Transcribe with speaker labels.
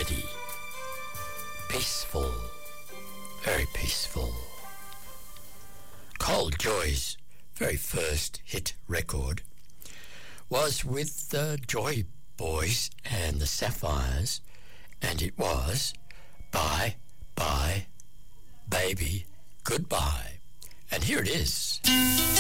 Speaker 1: steady, peaceful, very peaceful. Cold Joy's very first hit record was with the Joy Boys and the Sapphires, and it was Bye, Bye, Baby, Goodbye. And here it is.